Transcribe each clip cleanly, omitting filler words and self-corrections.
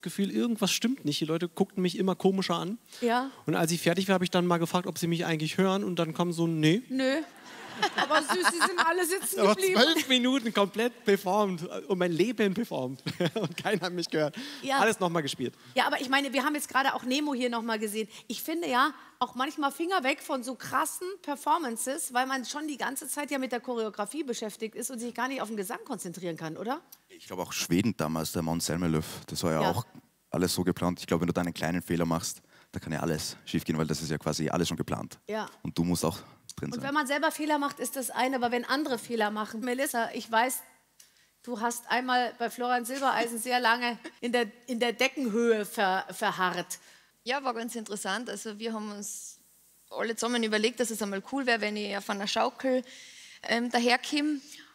Gefühl, irgendwas stimmt nicht. Die Leute guckten mich immer komischer an. Ja. Und als ich fertig war, habe ich dann mal gefragt, ob sie mich eigentlich hören. Und dann kam so, nee. Nö. Aber süß, sie sind alle sitzen Aber geblieben. 12 Minuten komplett performt und mein Leben performt. Und keiner hat mich gehört. Ja. Alles nochmal gespielt. Ja, aber ich meine, wir haben jetzt gerade auch Nemo hier nochmal gesehen. Ich finde ja auch manchmal Finger weg von so krassen Performances, weil man schon die ganze Zeit ja mit der Choreografie beschäftigt ist und sich gar nicht auf den Gesang konzentrieren kann, oder? Ich glaube auch Schweden damals, der Måns Zelmerlöw, das war ja auch alles so geplant. Ich glaube, wenn du da einen kleinen Fehler machst, da kann ja alles schiefgehen, weil das ist ja quasi alles schon geplant. Ja. Und du musst auch drin Und sein. wenn man selber Fehler macht, ist das eine, aber wenn andere Fehler machen. Melissa, ich weiß, du hast einmal bei Florian Silbereisen sehr lange in der Deckenhöhe verharrt. Ja, war ganz interessant. Also wir haben uns alle zusammen überlegt, dass es einmal cool wäre, wenn ich auf einer Schaukel daherkomme.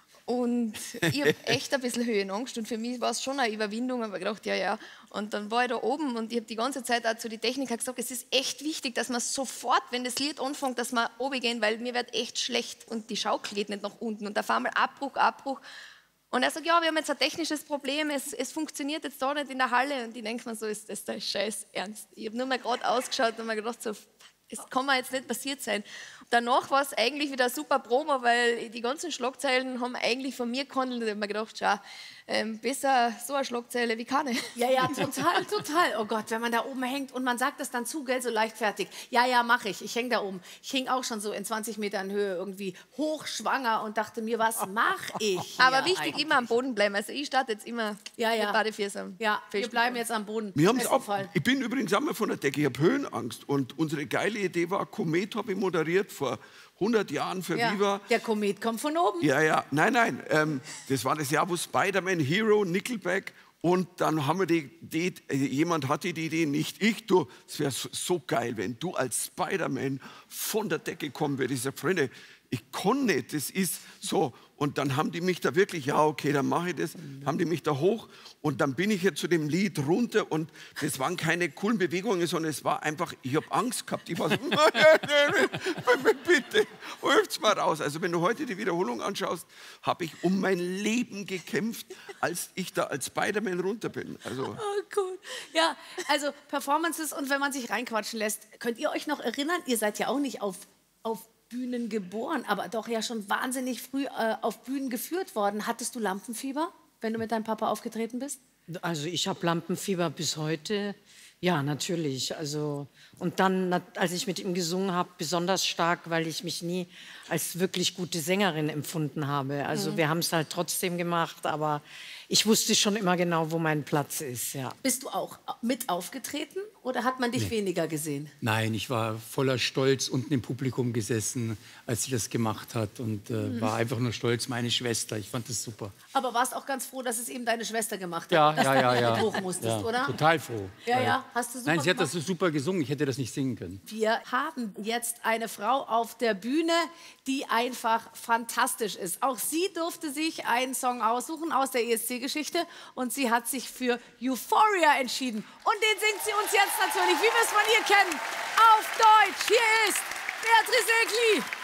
Und ich habe echt ein bisschen Höhenangst und für mich war es schon eine Überwindung, aber ich gedacht, ja. Und dann war ich da oben und ich habe die ganze Zeit auch zu den Technikern gesagt, es ist echt wichtig, dass man sofort, wenn das Lied anfängt, dass wir oben gehen, weil mir wird echt schlecht und die Schaukel geht nicht nach unten und auf einmal Abbruch. Und er sagt, ja, wir haben jetzt ein technisches Problem, es funktioniert jetzt da nicht in der Halle. Und ich denke mir so, ist das der Scheiß ernst? Ich habe nur mal gerade ausgeschaut und mir gedacht, so, es kann mir jetzt nicht passiert sein. Danach war es eigentlich wieder ein super Promo, weil die ganzen Schlagzeilen haben eigentlich von mir gehandelt. Und ich habe mir gedacht, schau, besser so eine Schlagzeile wie keine. Ja, total. Oh Gott, wenn man da oben hängt und man sagt das dann zu, gell, so leichtfertig. Ja, mache ich. Ich hänge da oben. Ich hing auch schon so in 20 Metern Höhe irgendwie hochschwanger und dachte mir, was mache ich? Aber wichtig, immer am Boden bleiben. Also ich starte jetzt immer mit Badefüßen. Ja, wir bleiben jetzt am Boden. Wir haben's auch, ich bin übrigens einmal von der Decke, ich habe Höhenangst. Und unsere geile Idee war, Komet habe ich moderiert vor 100 Jahren für Viva. Der Komet kommt von oben. Ja. Nein. Das war das Jahr, wo Spider-Man, Hero, Nickelback und dann haben wir jemand hatte die Idee, nicht ich, du, es wäre so geil, wenn du als Spider-Man von der Decke kommen würdest. Ich sage, Freunde, ich kann nicht, das ist so. Und dann haben die mich da wirklich, ja okay, dann mache ich das, haben die mich da hoch und dann bin ich jetzt zu dem Lied runter und das waren keine coolen Bewegungen, sondern es war einfach, ich habe Angst gehabt. Ich war so, bitte, hilft's mal raus. Also wenn du heute die Wiederholung anschaust, habe ich um mein Leben gekämpft, als ich da als Spider-Man runter bin. Also. Oh, cool. Ja, also Performances und wenn man sich reinquatschen lässt, könnt ihr euch noch erinnern, ihr seid ja auch nicht auf Bühnen geboren, aber doch ja schon wahnsinnig früh auf Bühnen geführt worden. Hattest du Lampenfieber, wenn du mit deinem Papa aufgetreten bist? Also ich habe Lampenfieber bis heute. Ja, natürlich. Also, und dann, als ich mit ihm gesungen habe, besonders stark, weil ich mich nie als wirklich gute Sängerin empfunden habe. Also wir haben es halt trotzdem gemacht, aber ich wusste schon immer genau, wo mein Platz ist. Ja. Bist du auch mit aufgetreten oder hat man dich weniger gesehen? Nein, ich war voller Stolz unten im Publikum gesessen, als sie das gemacht hat und war einfach nur stolz, meine Schwester. Ich fand das super. Aber warst auch ganz froh, dass es eben deine Schwester gemacht hat, Ja, dass ja. du hoch musstest, oder? Total froh. Ja, hast du super Nein, sie hat gemacht. das so super gesungen, ich hätte das nicht singen können. Wir haben jetzt eine Frau auf der Bühne, die einfach fantastisch ist. Auch sie durfte sich einen Song aussuchen aus der ESC-Geschichte und sie hat sich für Euphoria entschieden. Und den singt sie uns jetzt natürlich, wie wir es von ihr kennen, auf Deutsch. Hier ist Beatrice Egli.